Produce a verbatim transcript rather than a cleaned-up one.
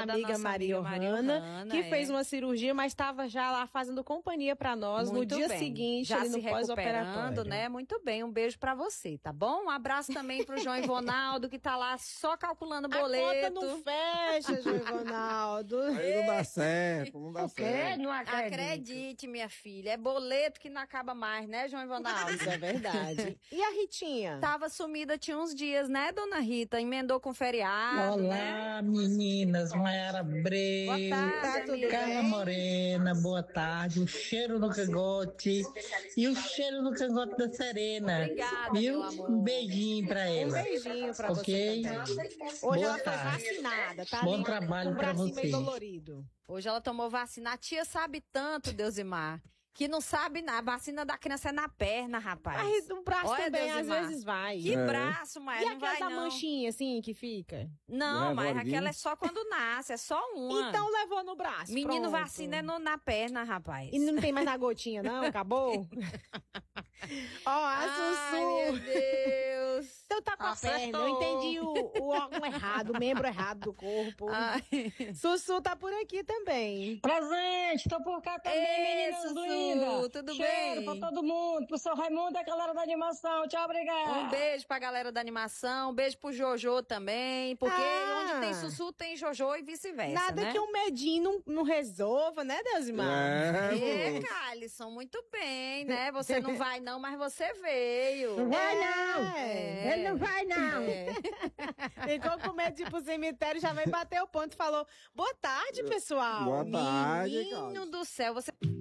amiga nossa Maria amiga Maria Ohana, Ohana, que é. fez uma cirurgia, mas estava já lá fazendo companhia para nós Muito no dia bem. seguinte, já ali se no pós-operatório. recuperando, né? Muito bem, um beijo pra você, tá bom? Um abraço também pro João Ivonaldo, que tá lá só calculando boleto. A conta não fecha, João Ivonaldo. Aí não dá certo, não dá O quê? certo. Não acredito. Acredite, minha filha, é boleto que não acaba mais, né, João Ivonaldo? Isso é verdade. E a Ritinha? Tava sumida tinha uns dias, né, dona Rita? Emendou com feriado, né? Olá, meninas, Mayara Breu, Boa tarde, tudo amiga. Carla Morena, boa tarde, o cheiro no cangote e o cheiro no cangote da Serena. Obrigada, Viu? meu amor. Um beijinho pra Um ela. beijinho pra Ok? você também. Hoje Boa ela foi tarde. vacinada, tá Bom ali trabalho com o pra bracinho meio vocês. dolorido. Hoje ela tomou vacina. A tia sabe tanto, Deusimar, que não sabe nada. A vacina da criança é na perna, rapaz. Mas o braço Olha, também, às Deusimar. vezes, vai. Que É. braço, mas E não vai aquela da não. manchinha, assim, que fica? Não, Não é mas gordinho? aquela é só quando nasce, é só uma. Então levou no braço, Menino pronto. vacina é no- na perna, rapaz. E não tem mais na gotinha, não? Acabou? Ó, a Ai, Sussu. meu Deus. Então tá com a Acertou. perna. Eu entendi o, o órgão errado, o membro errado do corpo. Ai. Sussu tá por aqui também. Presente, tô por cá também, Ei, meninas Sussu, lindas. tudo Cheiro bem? pra todo mundo, pro seu Raimundo e a galera da animação. Tchau, obrigada. Um beijo pra galera da animação, um beijo pro Jojo também, porque Ah. onde tem Sussu tem Jojo e vice-versa, Nada né? que um medinho não, não resolva, né, Deusimar? É, É, moço. Calisson, muito bem, né? Você não vai não, mas você veio. Não vai não. É. Ele não vai não. É. Ficou com medo de ir pro cemitério, já veio bater o ponto e falou: boa tarde, pessoal. Boa tarde, Menino Carlos. do céu, você...